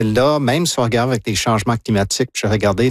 Là, même si on regarde avec les changements climatiques, j'ai regardé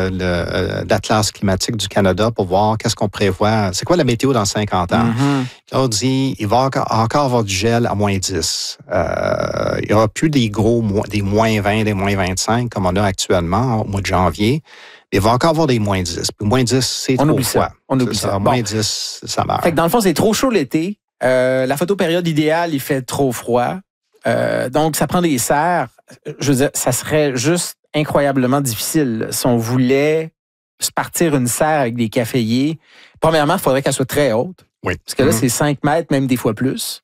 l'Atlas climatique du Canada pour voir qu'est-ce qu'on prévoit. C'est quoi la météo dans 50 ans? Mm-hmm. Là, on dit il va encore avoir du gel à moins 10. Il n'y aura plus des moins 20, des moins 25 comme on a actuellement au mois de janvier. Il va encore avoir des moins 10. Puis moins 10, c'est trop froid. On oublie ça. Moins 10, ça meurt. Fait que dans le fond, c'est trop chaud l'été. La photopériode idéale, il fait trop froid. Donc, ça prend des serres. Je veux dire, ça serait juste incroyablement difficile si on voulait se partir une serre avec des caféiers. Premièrement, il faudrait qu'elle soit très haute. Oui. Parce que là, c'est 5 mètres, même des fois plus.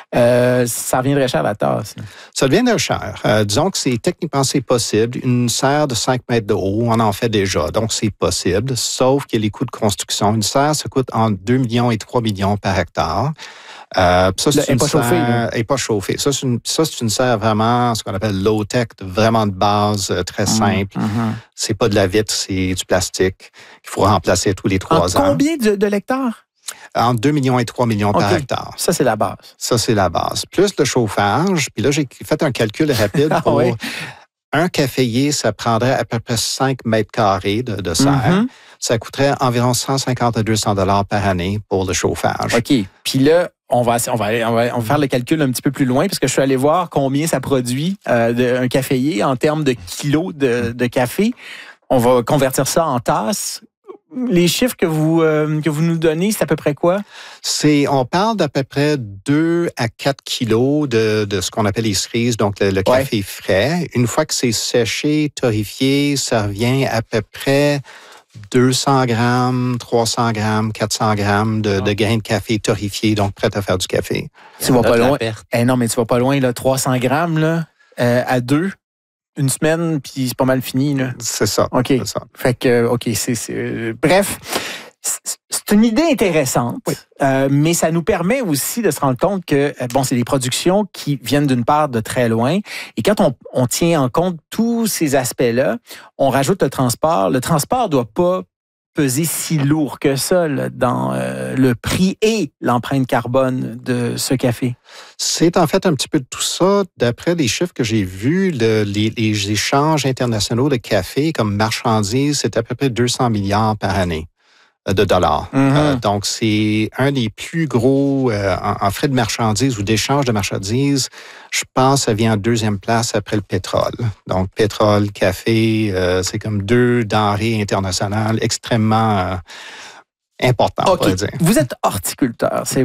Ça reviendrait cher à la tasse. Ça deviendrait cher. Disons que techniquement, c'est possible. Une serre de 5 mètres de haut, on en fait déjà. Donc, c'est possible, sauf qu'il y a les coûts de construction. Une serre, ça coûte entre 2 millions et 3 millions par hectare. Ça, c'est elle n'est pas chauffée. Elle n'est pas chauffée. Ça, c'est une serre vraiment, ce qu'on appelle low-tech, vraiment de base, très simple. C'est pas de la vitre, c'est du plastique qu'il faut remplacer tous les 3 ans. Combien de l'hectare? Entre 2 millions et 3 millions par hectare. Ça, c'est la base. Ça, c'est la base. Plus le chauffage. Puis là, j'ai fait un calcul rapide pour un caféier, ça prendrait à peu près 5 mètres carrés de serre. Ça coûterait environ 150 à 200 $ par année pour le chauffage. OK. Puis là, on va faire le calcul un petit peu plus loin parce que je suis allé voir combien ça produit un caféier en termes de kilos de café. On va convertir ça en tasses. Les chiffres que vous nous donnez, c'est à peu près quoi? On parle d'à peu près 2 à 4 kilos de ce qu'on appelle les cerises, donc le café frais. Une fois que c'est séché, torréfié, ça revient à peu près 200 grammes, 300 grammes, 400 grammes de grains de café torréfiés, donc prêts à faire du café. Tu vas pas loin. Non, mais tu vas pas loin, là, 300 grammes là, à 2. Une semaine, puis c'est pas mal fini. Là. C'est ça. OK. C'est ça. Fait que, OK, bref, c'est une idée intéressante, mais ça nous permet aussi de se rendre compte que, c'est des productions qui viennent d'une part de très loin. Et quand on tient en compte tous ces aspects-là, on rajoute le transport. Le transport doit pas peser si lourd que ça là, dans le prix et l'empreinte carbone de ce café? C'est en fait un petit peu de tout ça. D'après les chiffres que j'ai vus, les échanges internationaux de café comme marchandises, c'est à peu près 200 milliards par année de dollars. Donc, c'est un des plus gros en frais de marchandises ou d'échange de marchandises. Je pense que ça vient en 2e place après le pétrole. Donc, pétrole, café, c'est comme 2 denrées internationales extrêmement important, on pourrait dire. Vous êtes horticulteur. C'est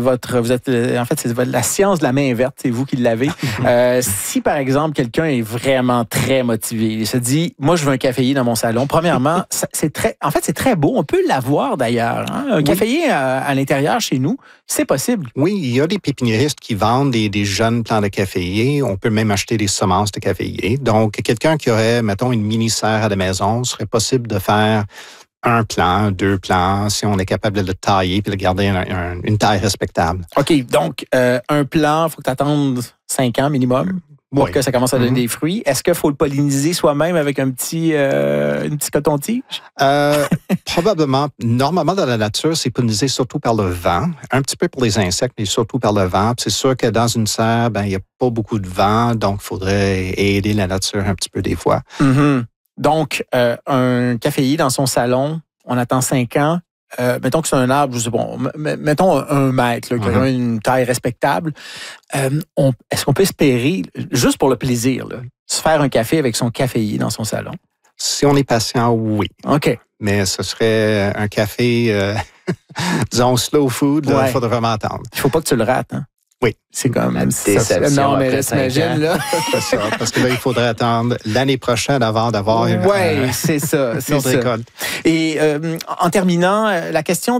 la science de la main verte. C'est vous qui l'avez. Si, par exemple, quelqu'un est vraiment très motivé, il se dit, moi, je veux un caféier dans mon salon. Premièrement, c'est très beau. On peut l'avoir, d'ailleurs. Hein? Un caféier à l'intérieur, chez nous, c'est possible. Oui, il y a des pépiniéristes qui vendent des jeunes plants de caféier. On peut même acheter des semences de caféier. Donc, quelqu'un qui aurait, mettons, une mini-serre à la maison, serait possible de faire 1 plant, 2 plants, si on est capable de le tailler et de le garder une taille respectable. OK, donc un plant, il faut que tu attendes 5 ans minimum pour que ça commence à donner des fruits. Est-ce qu'il faut le polliniser soi-même avec un petit coton-tige? Probablement. Normalement, dans la nature, c'est pollinisé surtout par le vent. Un petit peu pour les insectes, mais surtout par le vent. Puis c'est sûr que dans une serre, il n'y a pas beaucoup de vent, donc il faudrait aider la nature un petit peu des fois. Donc, un caféier dans son salon, on attend 5 ans. Mettons que c'est un arbre, je sais pas, mettons 1 mètre, là, qui a une taille respectable. Est-ce qu'on peut espérer, juste pour le plaisir, là, se faire un café avec son caféier dans son salon? Si on est patient, oui. OK. Mais ce serait un café, disons, slow food, il faudrait vraiment attendre. Il ne faut pas que tu le rates, hein? Oui. C'est comme la déception. Non, mais là, t'imagines, là. C'est ça, parce que là, il faudrait attendre l'année prochaine avant d'avoir c'est ça. une autre récolte. Et en terminant, la question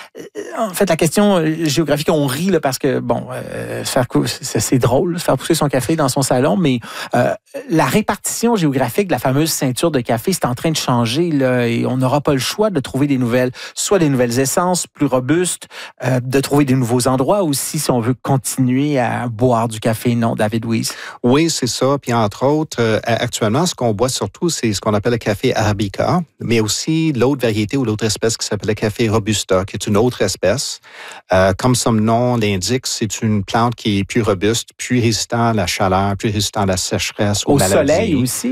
géographique, on rit là, parce que, c'est drôle, se faire pousser son café dans son salon, mais la répartition géographique de la fameuse ceinture de café, c'est en train de changer, là, et on n'aura pas le choix de trouver des nouvelles essences plus robustes, de trouver des nouveaux endroits aussi, si on veut continuer à boire du café, non, David Weiss? Oui, c'est ça. Puis entre autres, actuellement, ce qu'on boit surtout, c'est ce qu'on appelle le café Arabica, mais aussi l'autre variété ou l'autre espèce qui s'appelle le café Robusta, qui est une autre espèce. Comme son nom l'indique, c'est une plante qui est plus robuste, plus résistante à la chaleur, plus résistante à la sécheresse, aux maladies. Au soleil aussi?